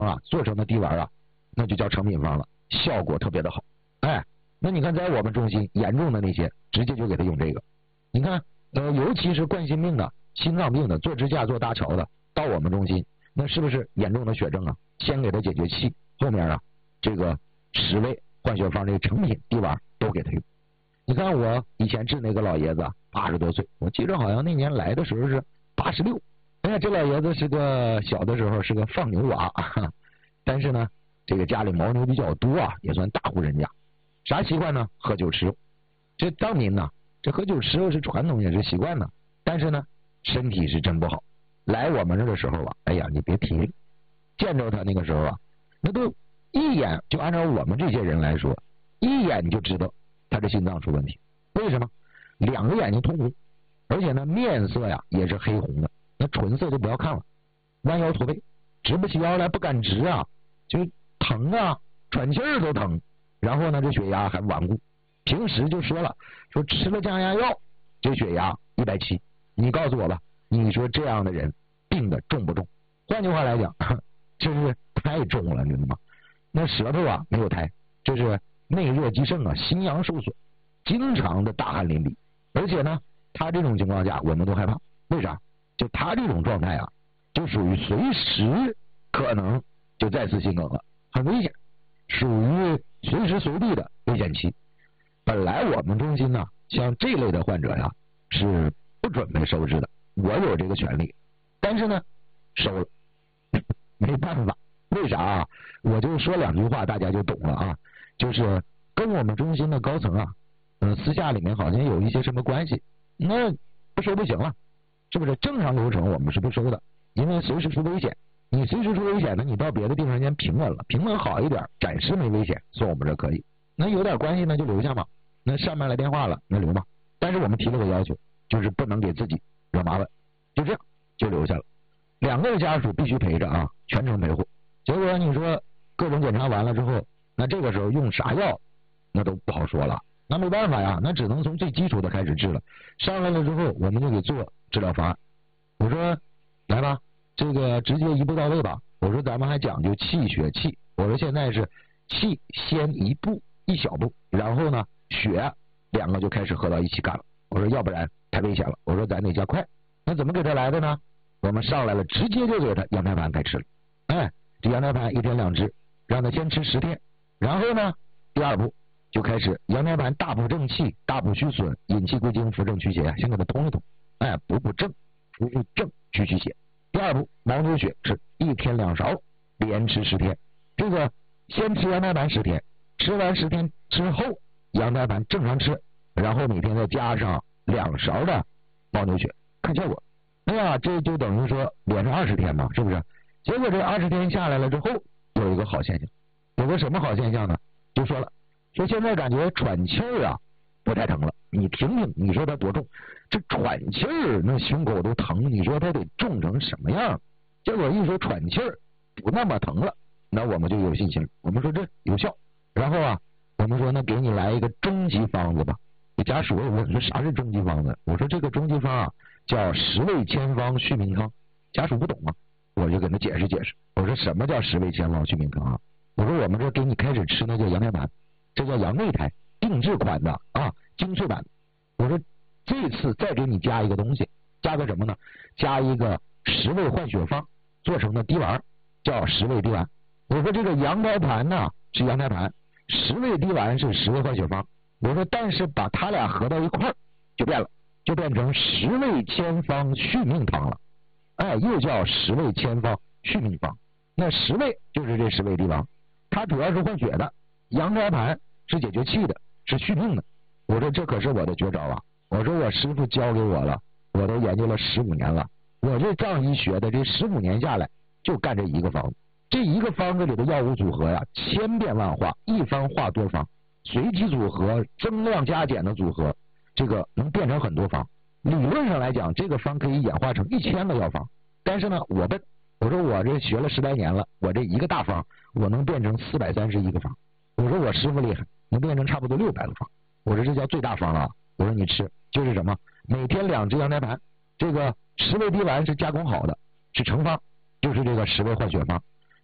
啊做成的滴丸啊，那就叫成品方了，效果特别的好。哎，那你看在我们中心严重的那些，直接就给他用这个。你看尤其是冠心病的、心脏病的、做支架、做搭桥的，到我们中心，那是不是严重的血症啊？先给他解决气，后面啊这个10味换血方这个成品滴丸都给他用。你看我以前治那个老爷子80多岁，我记着好像那年来的时候是86。哎呀，这老爷子是个小的时候是个放牛娃，但是呢，这个家里牦牛比较多啊，也算大户人家。啥习惯呢？喝酒吃肉。这当民呢，这喝酒吃肉是传统也是习惯呢，但是呢，身体是真不好。来我们这的时候啊，哎呀，你别提了，见着他那个时候啊，那都一眼就按照我们这些人来说，一眼就知道他这心脏出问题。为什么？2个眼睛通红，而且呢面色呀也是黑红的，那唇色就不要看了，弯腰驼背，直不起腰来，不敢直啊，就疼啊，喘气儿都疼。然后呢这血压还顽固，平时就说了，说吃了降压药，这血压170。你告诉我吧，你说这样的人病的重不重？换句话来讲，这是太重了，你知道吗？那舌头啊没有苔，这是内热积盛啊，心阳受损，经常的大汗淋漓。而且呢他这种情况下我们都害怕，为啥？就他这种状态啊，就属于随时可能就再次心梗了，很危险，属于随时随地的危险期。本来我们中心呢像这类的患者呀是不准备收治的，我有这个权利，但是呢收了没办法。为啥啊？我就说2句话大家就懂了啊，就是跟我们中心的高层啊私下里面好像有一些什么关系，那不收不行了，是不是？正常流程我们是不收的，因为随时出危险，你随时出危险呢，你到别的地方先平稳了，平稳好一点，暂时没危险，送我们这可以。那有点关系呢就留下嘛，那上面来电话了那留嘛，但是我们提了个要求，就是不能给自己惹麻烦，就这样就留下了。2个家属必须陪着啊，全程陪护。结果你说各种检查完了之后，那这个时候用啥药那都不好说了，那没办法呀，那只能从最基础的开始治了。上来了之后我们就给做治疗方案，我说来吧，这个直接一步到位吧。我说咱们还讲究气血气，我说现在是气先一步一小步，然后呢血2个就开始合到一起干了。我说要不然太危险了，我说咱得加快。那怎么给他来的呢？我们上来了直接就给他羊胎盘开吃了。哎，这羊胎盘1天2支，让他先吃10天，然后呢第2步就开始羊胎盘大补正气，大补虚损，引气归经，扶正驱邪，先给他通一通，哎，补正，扶正，驱血。第2步牦牛血是1天2勺，连吃10天。这个先吃羊胎盘10天，吃完10天之后羊胎盘正常吃，然后每天再加上2勺的牦牛血，看效果。哎呀，这就等于说连着20天嘛，是不是？结果这20天下来了之后，有一个好现象。有个什么好现象呢？就说了，说现在感觉喘气儿啊不太疼了。你听听，你说他多重？这喘气儿那胸口都疼，你说他得重成什么样？结果一说喘气儿不那么疼了，那我们就有信心，我们说这有效。然后啊，我们说那给你来一个终极方子吧。这家属问说啥是终极方子？我说这个终极方啊叫10味千方续命汤。家属不懂啊，我就给他解释解释。我说什么叫10味千方续命汤啊？我说我们这给你开始吃那叫羊胎盘，这叫羊内胎，定制款的啊，精粹版。我说这次再给你加一个东西，加个什么呢？加一个10味换血方做成的滴丸，叫10味滴丸。我说这个羊胎盘呢是羊胎盘，10味滴丸是10味换血方。我说但是把它俩合到一块儿就变了，就变成10味千方续命汤了。哎，又叫10味千方续命方。那10味就是这10味滴丸，它主要是换血的，羊胎盘是解决气的，是续命的。我说这可是我的绝招啊！我说我师傅教给我了，我都研究了15年了，我这藏医学的这15年下来就干这一个方子。这一个方子里的药物组合呀，千变万化，一方化多方，随机组合，增量加减的组合，这个能变成很多方。理论上来讲，这个方可以演化成1000个药方。但是呢，我笨，我说我这学了10来年了，我这一个大方我能变成431个方。我说我师傅厉害，能变成差不多600个方。我说这叫最大方了。我说你吃就是什么，每天2只羊胎盘，这个10味滴丸是加工好的，是成方，就是这个10味换血方。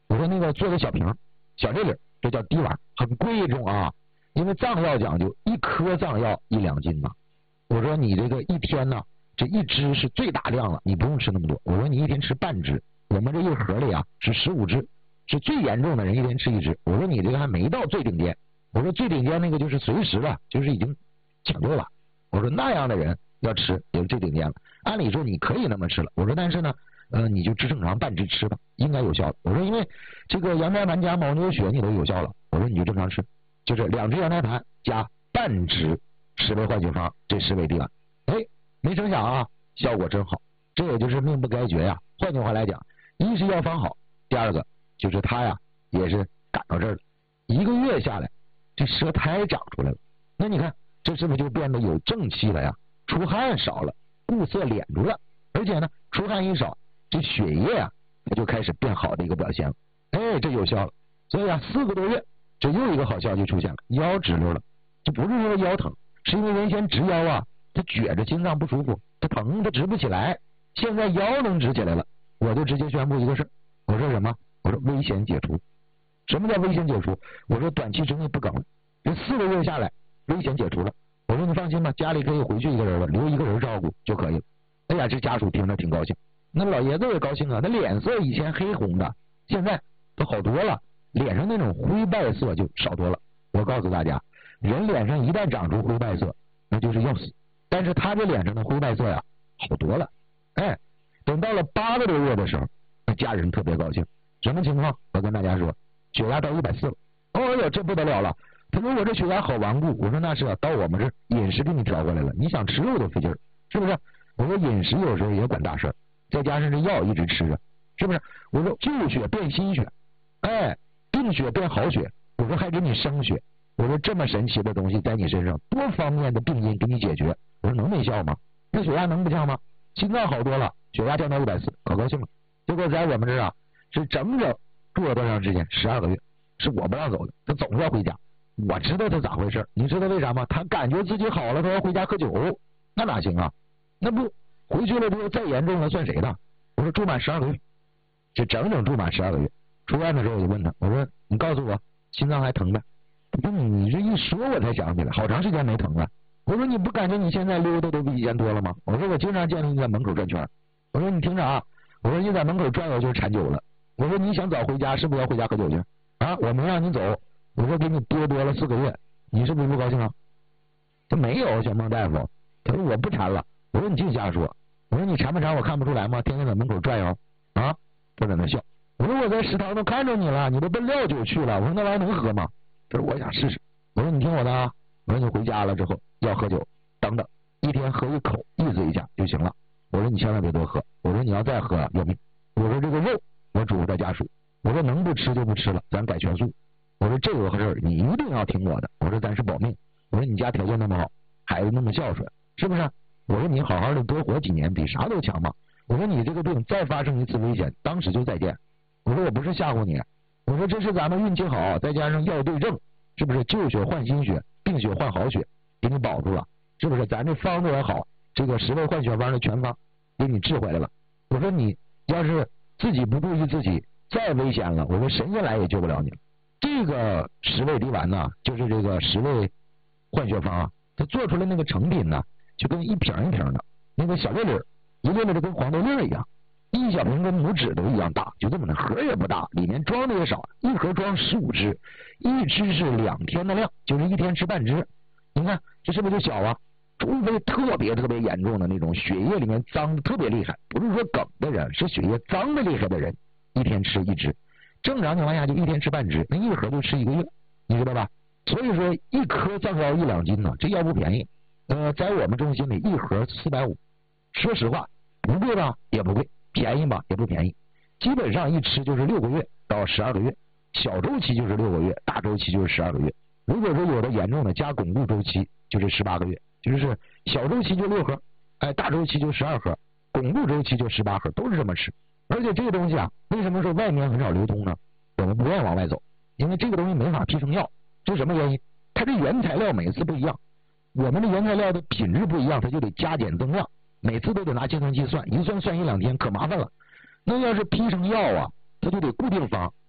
我说那个做个小瓶，小粒粒，这叫滴丸，很贵重啊。因为藏药讲究1颗藏药1两斤嘛。我说你这个一天呢，这一支是最大量了，你不用吃那么多。我说你一天吃半支，我们这一盒里啊是15支，是最严重的人一天吃1支。我说你这个还没到最顶尖，我说最顶尖那个就是随时了，就是已经抢救了。我说那样的人要吃也是最顶尖了。按理说你可以那么吃了，我说但是呢，你就正常半支吃吧，应该有效了。我说因为这个羊胎盘加牦牛血你都有效了，我说你就正常吃，就是2只羊胎盘加半支10味换血方，这10味滴丸。没成想啊，效果真好，这也就是命不该绝呀。换句话来讲，一是药方好，第二个就是他呀也是赶到这儿了，1个月下来，这舌苔长出来了。那你看这是不是就变得有正气了呀？出汗少了，物色敛住了，而且呢，出汗一少，这血液啊，它就开始变好的一个表现了。这有效了。所以啊，4个多月，这又一个好消息出现了，腰直溜了。这不是因为腰疼，是因为原先直腰啊，它觉着心脏不舒服，它疼，它直不起来。现在腰能直起来了，我就直接宣布一个事儿，我说什么？我说危险解除。什么叫危险解除？我说短期之内不梗了，这4个月下来，危险解除了。我说你放心吧，家里可以回去1个人了，留1个人照顾就可以了。哎呀，这家属听着挺高兴，那老爷子也高兴啊，他脸色以前黑红的，现在都好多了，脸上那种灰败色就少多了。我告诉大家，人脸上一旦长出灰败色，那就是要死。但是他这脸上的灰败色呀，好多了。等到了8个多月的时候，那家人特别高兴。什么情况？我跟大家说，血压到140了。哎呦，这不得了了！他说我这血压好顽固。我说那是啊，到我们这饮食给你调过来了，你想吃肉都费劲儿，是不是？我说饮食有时候也管大事，再加上这药一直吃着，是不是？我说旧血变新血，病血变好血，我说还给你生血。我说这么神奇的东西在你身上，多方面的病因给你解决，我说能没效吗？那血压能不降吗？心脏好多了，血压降到140，可高兴了。结果在我们这儿啊，是整整住了多长时间？12个月，是我不让走的，他总是要回家。我知道他咋回事，你知道为啥吗？他感觉自己好了，他要回家喝酒，那哪行啊？那不回去了之后再严重了算谁的？我说住满12个月，这整整住满12个月。出院的时候我就问他，我说你告诉我心脏还疼呗？他说你这一说我才想起来，好长时间没疼了。我说你不感觉你现在溜达都比以前多了吗？我说我经常见你在门口转圈。我说你听着啊，我说你在门口转悠就是馋酒了。我说你想早回家是不是要回家喝酒去啊？我没让你走，我说给你多了4个月，你是不是不高兴啊？他没有，小孟大夫，他说我不馋了。我说你净瞎说，我说你馋不馋我看不出来吗？天天在门口转悠啊，他在那笑。我说我在食堂都看着你了，你都奔料酒去了。我说那玩意能喝吗？他说我想试试。我说你听我的啊，我说你回家了之后要喝酒，等等，一天喝1口，意思一下就行了。我说你千万别多喝，我说你要再喝要命。我说这个肉我嘱咐他家属，我说能不吃就不吃了，咱改全素。我说这个事儿你一定要听我的，我说咱是保命。我说你家条件那么好，孩子那么孝顺，是不是？我说你好好的多活几年比啥都强嘛。我说你这个病再发生一次危险，当时就再见。我说我不是吓唬你，我说这是咱们运气好，再加上药对症，是不是？旧血换新血，病血换好血，给你保住了，是不是？咱这方子也好，这个10味换血方的全方给你治回来了。我说你要是自己不注意自己，再危险了，我说神仙来也救不了你了。这个10味滴丸呢，就是这个10味换血方啊，它做出来那个成品呢，就跟一瓶一瓶的那个小粒粒，一粒粒的跟黄豆粒一样，一小瓶跟拇指都一样大，就这么的，盒也不大，里面装的也少，一盒装15支，一支是2天的量，就是1天吃半支。你看这是不是就小啊？除非特别严重的那种血液里面脏的特别厉害，不是说梗的人，是血液脏的厉害的人，1天吃1支。正常情况下就1天吃半支，那一盒就吃1个月，你知道吧？所以说1颗藏药1两斤呢，这药不便宜。在我们中心里一盒450，说实话不贵吧也不贵，便宜吧也不便宜。基本上一吃就是6个月到12个月，小周期就是6个月，大周期就是12个月。如果说有的严重的加巩固周期就是18个月，就是小周期就6盒，大周期就12盒，巩固周期就18盒，都是这么吃。而且这个东西啊，为什么说外面很少流通呢？我们不愿意往外走，因为这个东西没法批成药。这是什么原因？它这原材料每次不一样，我们的原材料的品质不一样，它就得加减增量，每次都得拿计算器算，一算1-2天，可麻烦了。那要是批成药啊，它就得固定方，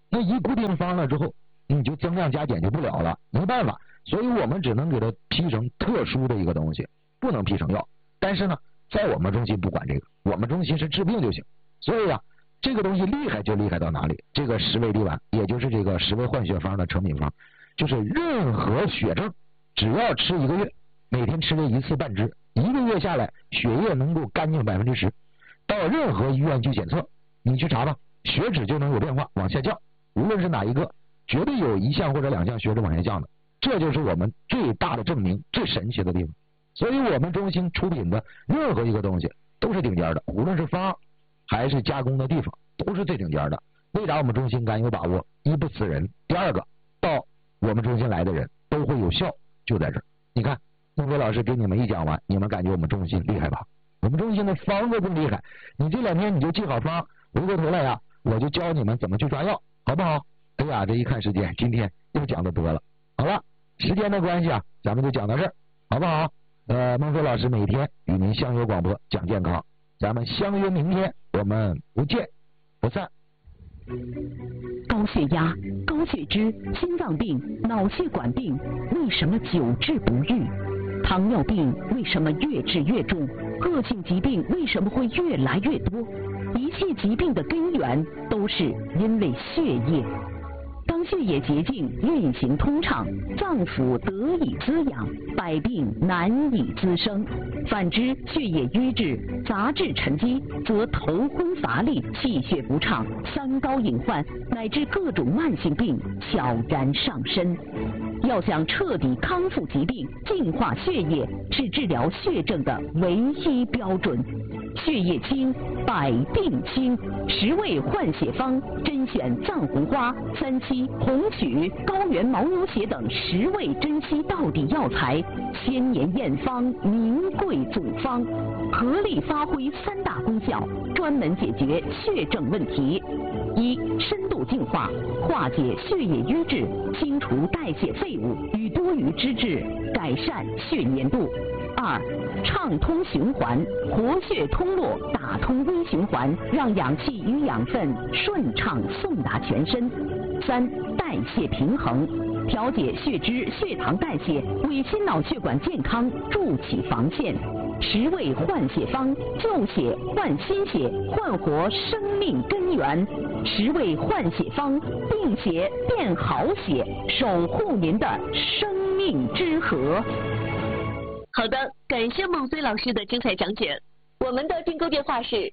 那一固定方了之后，你就增量加减就不了了，没办法，所以我们只能给它批成特殊的一个东西，不能批成药。但是呢，在我们中心不管这个，我们中心是治病就行。所以啊，这个东西厉害就厉害到哪里？这个10味地丸，也就是这个10味换血方的成品方，就是任何血症，只要吃1个月，每天吃这1次半支，1个月下来，血液能够干净10%。到任何医院去检测，你去查吧，血脂就能有变化，往下降。无论是哪一个，绝对有1项或者2项血脂往下降的，这就是我们最大的证明，最神奇的地方。所以我们中心出品的任何一个东西都是顶尖的，无论是方还是加工的地方都是最顶尖的。为啥我们中心敢有把握？一不死人，第二个到我们中心来的人都会有效，就在这儿。你看孟非老师给你们一讲完，你们感觉我们中心厉害吧？我们中心的方子更厉害，你这2天你就记好方，回过头来呀，我就教你们怎么去抓药，好不好？哎呀，这一看时间，今天又讲的多了。好了，时间的关系啊，咱们就讲到这儿，好不好？孟非老师每天与您相约广播讲健康，咱们相约明天，我们不见不散。 高血压、高血脂、心脏病、脑血管病，为什么久治不愈？糖尿病为什么越治越重？恶性疾病为什么会越来越多？一切疾病的根源都是因为血液。当血液洁净、运行通畅，脏腑得以滋养，百病难以滋生。反之，血液瘀滞、杂质沉积，则头昏乏力、气血不畅、三高隐患，乃至各种慢性病悄然上身。要想彻底康复疾病、净化血液，是治疗血症的唯一标准。血液清，百病清，10味换血方甄选藏红花、三七、红曲、高原牦牛血等10味珍稀道地药材，千年验方，名贵祖方，合力发挥3大功效，专门解决血症问题。一、深度净化，化解血液瘀滞，清除代谢废物与多余脂质，改善血粘度。2、畅通循环，活血通络，打通微循环，让氧气与养分顺畅送达全身。3、代谢平衡，调节血脂、血糖代谢，为心脑血管健康筑起防线。10味换血方，救血换心血，焕活生命根源。10味换血方，病血变好血，守护您的生命之河。 好的，感谢孟非老师的精彩讲解。我们的订购电话是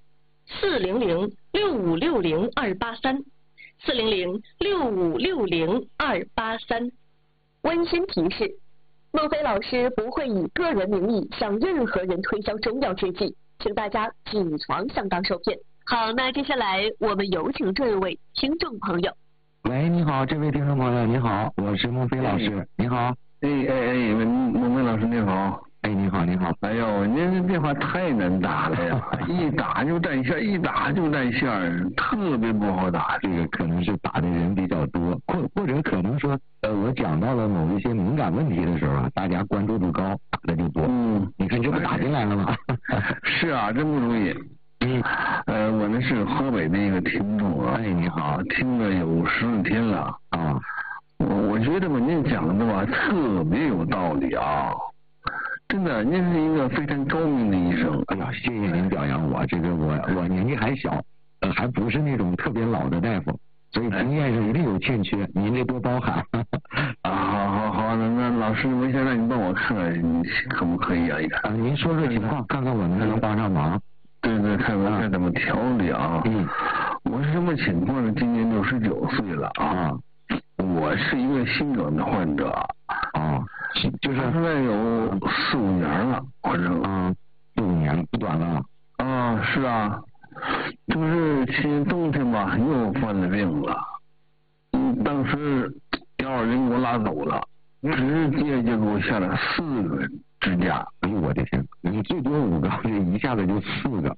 400-6560-283，400-6560-283。温馨提示：孟非老师不会以个人名义向任何人推销中药制剂，请大家谨防上当受骗。好，那接下来我们有请这一位听众朋友。 喂，你好，这位听众朋友，你好，我是孟非老师，你好。 孟非老师你好。 哎，你好，你好。 哎呦，您这电话太难打了呀，一打就占线，一打就占线，特别不好打。 这个可能是打的人比较多，或者可能说，我讲到了某一些敏感问题的时候啊，大家关注度高，打的就多。你看这不打进来了吗？ 是啊，真不容易。我那是河北的一个听众啊。 哎，你好， 听了有14天了啊。 我觉得吧，您讲的吧特别有道理啊。真的，您是一个非常高明的医生。 哎呀，谢谢您表扬我。这个我年纪还小，还不是那种特别老的大夫，所以经验上一定有欠缺，您这多包涵。 好，那老师，我想让你帮我看看，可不可以啊？ 您说说情况，看看我们能帮上忙。 对，看看怎么调理啊。我是什么情况呢？今年69岁了啊。我是一个心梗的患者。 就是现在有4-5年了，反正 4-5年不短了。 是啊，就是去年冬天吧，又犯了病了。当时120人给我拉走了，直接就给我下了4个支架。 哎呦我的天，你最多5个，这一下子就4个。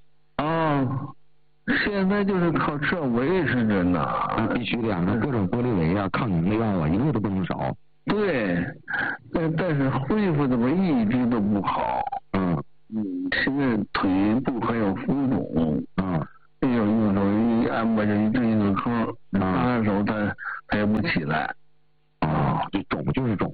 现在就是靠这维持着呢。 必须的呀，那各种玻璃维啊、抗凝的药啊，一个都不能少。 对，但是恢复怎么一直都不好。现在腿部还有浮肿。有时候一按摩就一阵一个坑，拿手不起来。 这肿就是肿。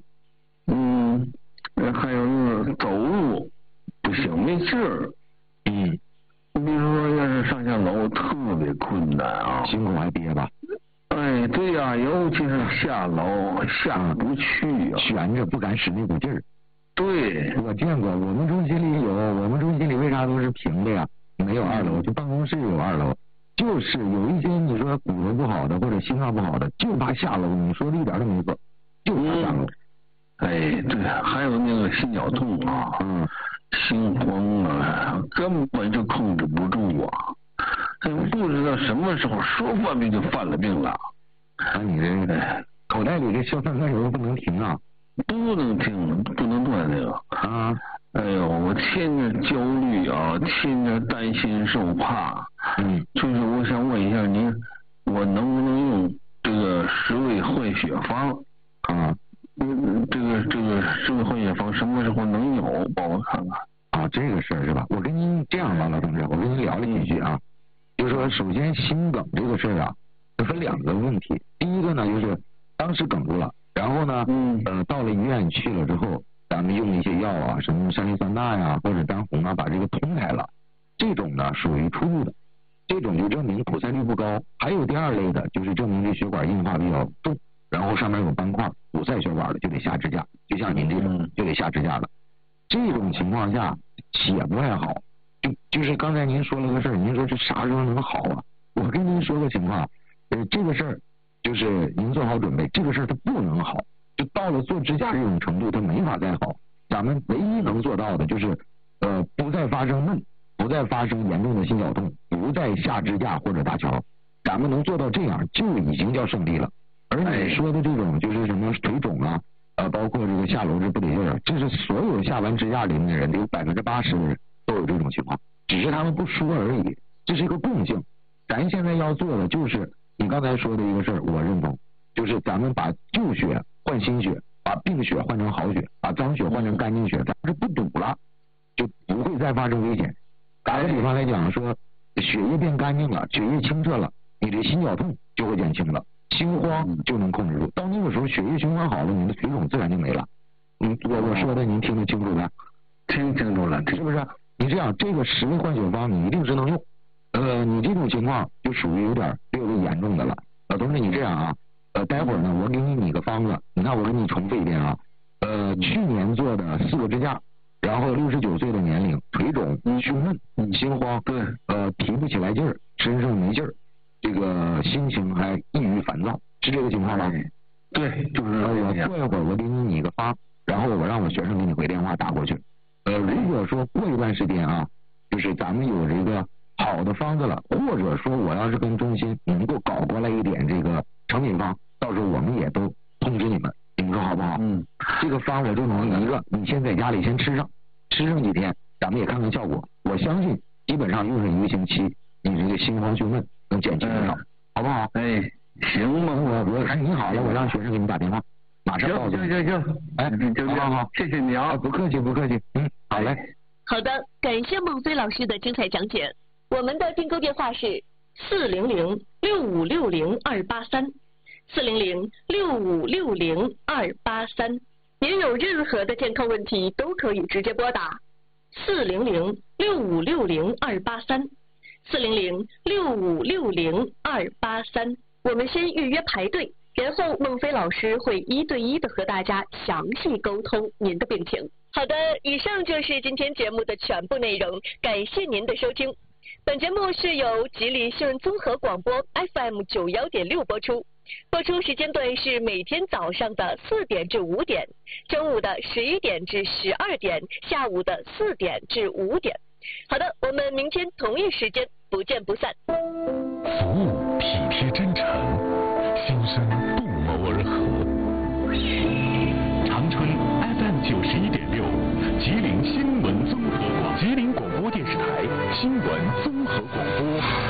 还有就是走路不行，没劲儿。你比如说要是上下楼特别困难啊， 心口还憋吧？ 哎，对呀，尤其是下楼下不去啊， 悬着不敢使那股劲儿。 对， 我见过，我们中心里有，我们中心里为啥都是平的呀？没有2楼，就办公室有2楼，就是有一些你说骨骼不好的或者心脏不好的，就怕下楼。你说的一点都没错，就怕下楼。 哎，对，还有那个心绞痛啊，心慌啊，根本就控制不住啊，不知道什么时候说犯病就犯了病了。 你这口袋里这硝酸甘油不能停啊？ 不能停，不能断这个啊！哎呦，我天天焦虑啊，天天担心受怕。就是我想问一下您，我能不能用这个十味换血方啊？这个十味换血方什么时候能有？帮我看看。 这个事儿是吧？我跟您这样吧，老同志，我跟您聊了几句啊。就是说，首先心梗这个事儿啊，分2个问题。第一个呢，就是当时梗住了。然后呢，到了医院去了之后，咱们用一些药啊，什么山梨酸钠呀，或者丹红啊，把这个通开了。这种呢属于初步的，这种就证明堵塞率不高。还有第2类的，就是证明这血管硬化比较重，然后上面有斑块，堵塞血管的就得下支架，就像您这种就得下支架了。这种情况下血不太好，就是刚才您说了个事儿，您说这啥时候能好啊？我跟您说个情况，这个事儿。就是您做好准备，这个事儿它不能好，就到了做支架这种程度，它没法再好。咱们唯一能做到的就是，不再发生闷，不再发生严重的心绞痛，不再下支架或者搭桥。咱们能做到这样，就已经叫胜利了。而你说的这种就是什么腿肿啊，包括这个下楼这不得劲儿，这是所有下完支架里面的人，得有80%的人都有这种情况，只是他们不说而已，这是一个共性。咱现在要做的就是你刚才说的一个事儿，我认同，就是咱们把旧血换新血，把病血换成好血，把脏血换成干净血，咱们是不堵了，就不会再发生危险。打个比方来讲，说血液变干净了，血液清澈了，你这心绞痛就会减轻了，心慌就能控制住。到那个时候，血液循环好了，你的腿肿自然就没了。我说的您听得清楚没？ 听清楚了， 是不是？你这样，这个10味换血方你一定是能用。你这种情况就属于有点略微严重的了。老同志，你这样啊，待会儿呢，我给你拟个方子，你看我给你重复一遍啊。去年做的4个支架，然后69岁的年龄，腿肿、胸闷、心慌，提不起来劲儿，身上没劲儿，这个心情还抑郁烦躁，是这个情况吗？ 对，就是我过一会儿我给你拟个方，然后我让我学生给你回电话打过去。如果说过一段时间啊，就是咱们有这个好的方子了，或者说我要是跟中心能够搞过来一点这个成品方，到时候我们也都通知你们，你们说好不好？这个方我就能一个，你先在家里先吃上几天，咱们也看看效果。我相信基本上用上1个星期，你这个心慌胸闷能减轻不少，好不好？ 行吗？ 我看你好了，我让学生给你打电话，马上告诉你。行，好， 谢谢你啊， 不客气。好嘞。 好的，感谢孟飞老师的精彩讲解。我们的订购电话是400-6560-283，400-6560-283。您有任何的健康问题都可以直接拨打400-6560-283，400-6560-283。我们先预约排队，然后孟飞老师会1对1的和大家详细沟通您的病情。好的，以上就是今天节目的全部内容，感谢您的收听。本节目是由吉林新闻综合广播 FM 91.6播出，播出时间段是每天早上的4点至5点，中午的11点至12点，下午的4点至5点。好的，我们明天同一时间不见不散。 服务体贴真诚，心声不谋而合。长春 FM 91.6，吉林新闻综合广，吉林广播电视台新闻综合广播。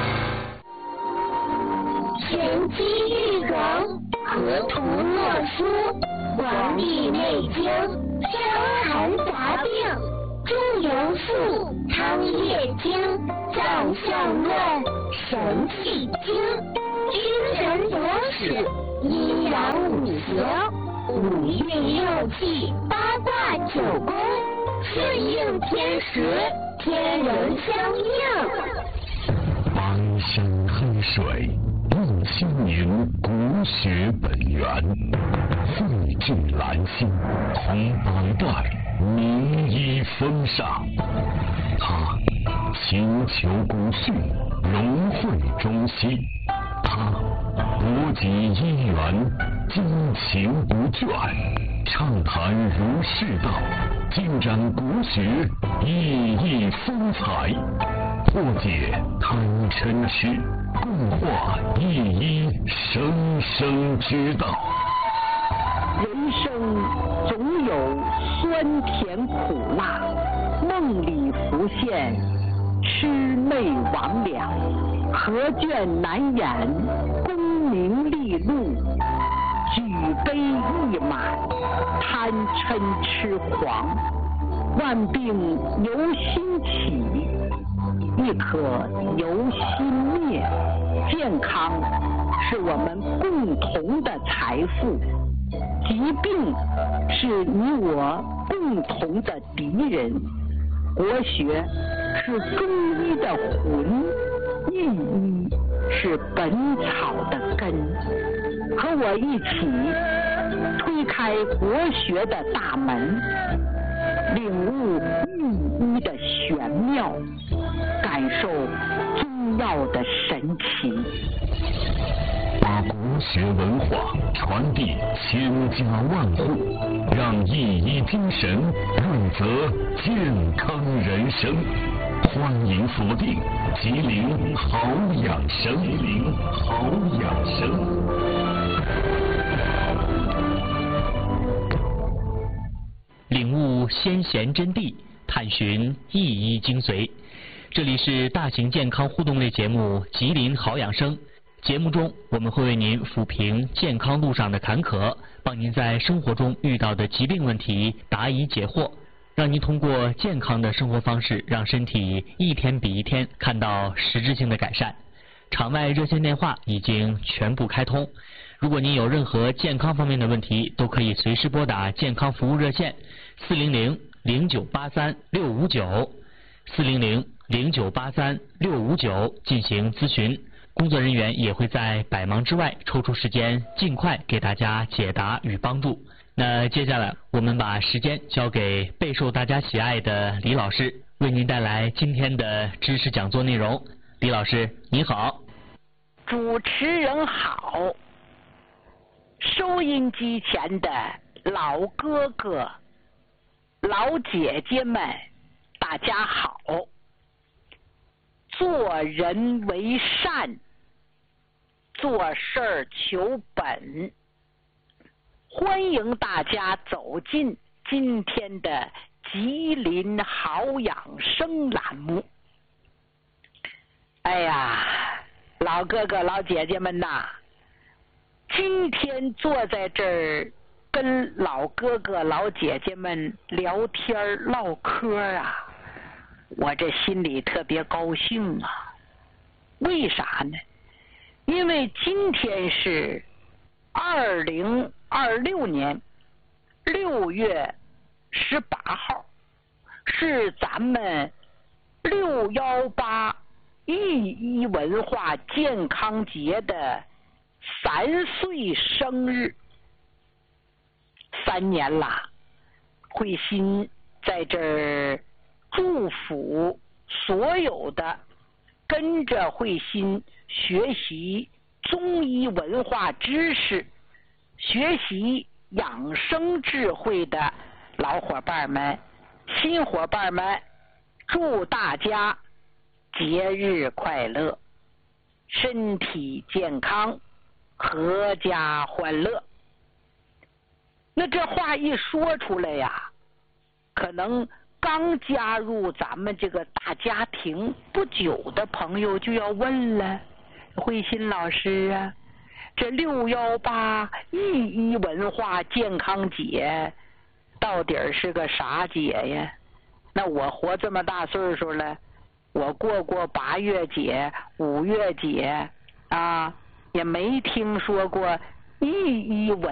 玄机玉梗，河图洛书，黄帝内经，伤寒杂病，中元素，汤液经，脏象论，神气经，精神左使， 阴阳五行、五运六气、八卦九宫，顺应天时，天人相应。 白山黑水，映心明古雪本源，绘制兰心，同百代名医风尚。他勤求古训，融会中西。他博集医缘，精勤不倦，畅谈儒释道，尽展国学，熠熠风采，破解贪嗔痴，共话一一生生之道。 人生总有酸甜苦辣，梦里浮现魑魅魍魉，何卷难掩功名利禄，举杯一满贪嗔痴狂，万病由心起，亦可由心灭。健康是我们共同的财富，疾病是你我共同的敌人。国学是中医的魂，意医是本草的根。和我一起推开国学的大门，领悟御医的玄妙，感受中药的神奇， 把国学文化传递千家万户，让一医精神润泽健康人生。欢迎锁定吉林好养生，吉林好养生。 领悟先贤真谛，探寻一医精髓。这里是大型健康互动类节目《吉林好养生》。节目中，我们会为您抚平健康路上的坎坷，帮您在生活中遇到的疾病问题答疑解惑，让您通过健康的生活方式，让身体一天比一天看到实质性的改善。场外热线电话已经全部开通，如果您有任何健康方面的问题，都可以随时拨打健康服务热线400-0983-659，400-0983-659进行咨询。工作人员也会在百忙之外抽出时间，尽快给大家解答与帮助。那接下来我们把时间交给备受大家喜爱的李老师，为您带来今天的知识讲座内容。李老师你好。 主持人好，收音机前的老哥哥老姐姐们大家好。做人为善，做事儿求本。欢迎大家走进今天的吉林好养生栏目。哎呀，老哥哥老姐姐们呐，今天坐在这儿跟老哥哥老姐姐们聊天唠嗑啊，我这心里特别高兴啊。为啥呢？因为今天是2026年6月18号，是咱们618一医文化健康节的3岁生日。3年啦，慧心在这儿祝福所有的跟着慧心学习中医文化知识、学习养生智慧的老伙伴们、新伙伴们，祝大家节日快乐，身体健康，阖家欢乐。那这话一说出来呀，可能刚加入咱们这个大家庭不久的朋友就要问了，慧心老师啊，这618一医文化健康节到底是个啥节呀？那我活这么大岁数了，我过8月节、5月节啊，也没听说过寓一文。